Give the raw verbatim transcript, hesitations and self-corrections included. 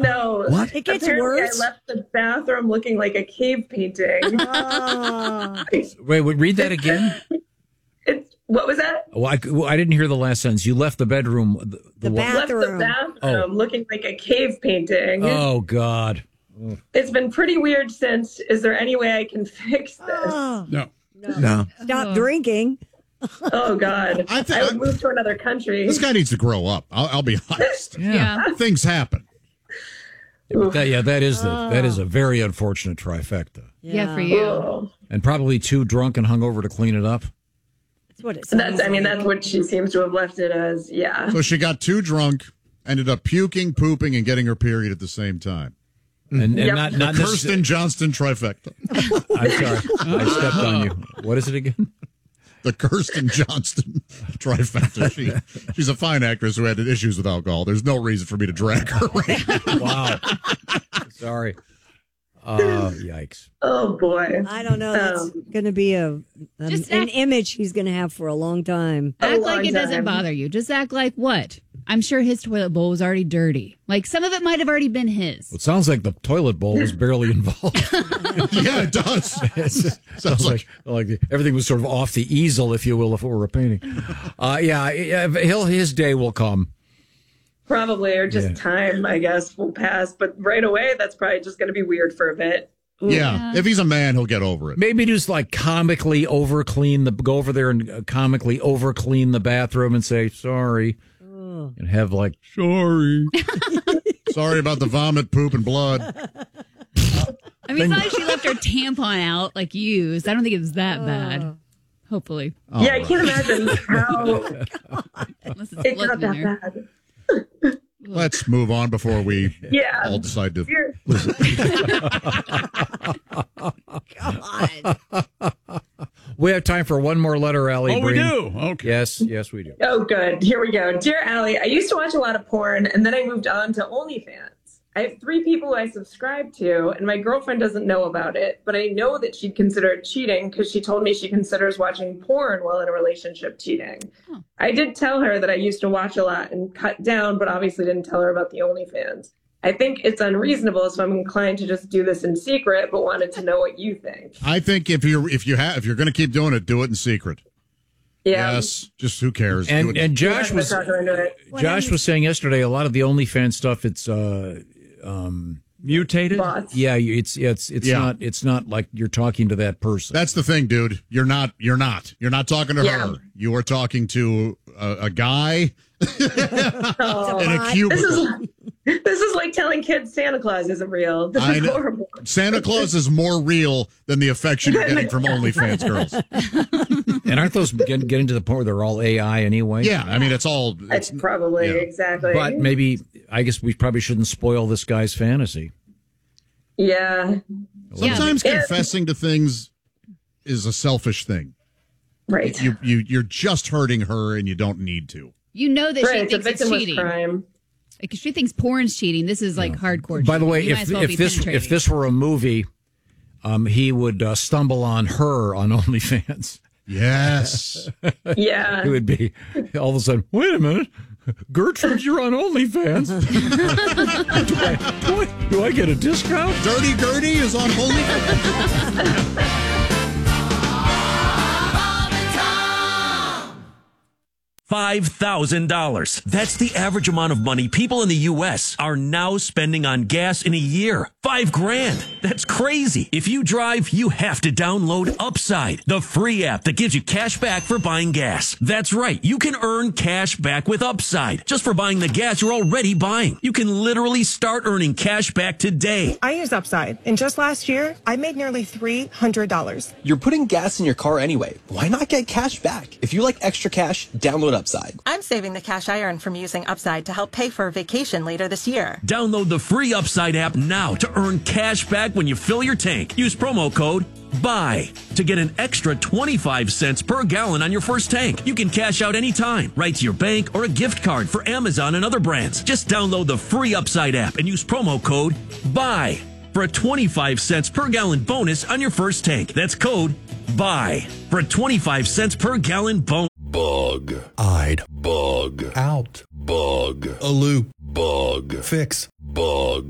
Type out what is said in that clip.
No. What? It gets Apparently worse. I left the bathroom looking like a cave painting. Oh. Wait, wait, read that again. It's what was that? Well, I, well, I didn't hear the last sentence. You left the bedroom. The, The what? bath- Left the Bathroom. bathroom Oh. looking like a cave painting. Oh, God. It's been pretty weird since. Is there any way I can fix this? Oh. No. No. Stop drinking. Oh, God. I I, think- would move to another country. This guy needs to grow up. I'll, I'll be honest. Yeah. Things happen. That, yeah, that is the that is a very unfortunate trifecta. Yeah, for you. Oh. And probably too drunk and hungover to clean it up. That's what it sounds That's, I mean, like. that's what she seems to have left it as. Yeah. So she got too drunk, ended up puking, pooping, and getting her period at the same time. And, and Yep. not not necess- Kirsten Johnston trifecta. I'm sorry, I stepped on you. What is it again? The Kirsten Johnston trifecta. She, she's a fine actress who had issues with alcohol. There's no reason for me to drag her right now. Wow. Sorry. Uh, yikes. Oh, boy. I don't know. That's Um, going to be a, a Just an act- image he's going to have for a long time. A Act like long it doesn't time. bother you. Just act like what? I'm sure his toilet bowl was already dirty. Like some of it might have already been his. It sounds like the toilet bowl was barely involved. Yeah, it does. Sounds Sounds like like like everything was sort of off the easel, if you will, if it were a painting. Uh, yeah, he'll his day will come. Probably, or just Yeah. time, I guess, will pass. But right away, that's probably just going to be weird for a bit. yeah. If he's a man, he'll get over it. Maybe just like comically over clean the go over there and uh, comically over clean the bathroom and say sorry, and have like sorry. Sorry about the vomit, poop, and blood. I mean, it's not like she left her tampon out, like used. I don't think it was that bad. Hopefully. All yeah, I right. can't imagine how Unless it's it's blood not in that there. bad. Let's move on before we Yeah. all decide to. You're- God. We have time for one more letter, Allie. Oh, we Breen. do? Okay. Yes, yes, we do. Oh, good. Here we go. Dear Allie, I used to watch a lot of porn, and then I moved on to OnlyFans. I have three people who I subscribe to, and my girlfriend doesn't know about it, but I know that she'd consider it cheating because she told me she considers watching porn while in a relationship cheating. Huh. I did tell her that I used to watch a lot and cut down, but obviously didn't tell her about the OnlyFans. I think it's unreasonable, so I'm inclined to just do this in secret, but wanted to know what you think. I think if you're if you have if you're going to keep doing it, do it in secret. Yeah. Yes, just who cares? Do And it. and Yeah, Josh I'm was gonna talk her into it. Josh was saying yesterday a lot of the OnlyFans stuff. It's uh um Mutated? Bots. yeah it's it's it's Yeah. not it's not like you're talking to that person. That's the thing, dude. You're not. You're not. You're not talking to Yeah. her. You are talking to a, a guy Oh. in a bot. This cubicle. is this is like telling kids Santa Claus isn't real. This I is know. horrible. Santa Claus is more real than the affection you're getting from OnlyFans girls. And aren't those getting, getting to the point where they're all A I anyway? Yeah, I mean it's all. It's It's, probably yeah. exactly. But maybe I guess we probably shouldn't spoil this guy's fantasy. yeah, sometimes Yeah. confessing to things is a selfish thing. right. You you you're just hurting her, and you don't need to. You know that right. she It's a thinks it's victimless cheating. crime. Like, if she thinks porn's cheating, this is like hardcore By the cheating. way, You might if as well if be this if penetrating. this were a movie, um, he would uh, stumble on her on OnlyFans. Yes. Yeah. It would be all of a sudden. Wait a minute, Gertrude, you're on OnlyFans. do, I, do, I, do I get a discount? Dirty Gertie is on OnlyFans. five thousand dollars. That's the average amount of money people in the U S are now spending on gas in a year. Five grand. That's crazy. If you drive, you have to download Upside, the free app that gives you cash back for buying gas. That's right. You can earn cash back with Upside just for buying the gas you're already buying. You can literally start earning cash back today. I use Upside, and just last year, I made nearly three hundred dollars. You're putting gas in your car anyway. Why not get cash back? If you like extra cash, download Upside. I'm saving the cash I earn from using Upside to help pay for a vacation later this year. Download the free Upside app now to earn cash back when you fill your tank. Use promo code BUY to get an extra twenty-five cents per gallon on your first tank. You can cash out anytime, right to your bank or a gift card for Amazon and other brands. Just download the free Upside app and use promo code BUY for a twenty-five cents per gallon bonus on your first tank. That's code BUY for a twenty-five cents per gallon bonus. Bug. I'd. Bug. Out. Bug. A loop. Bug. Fix. Bug.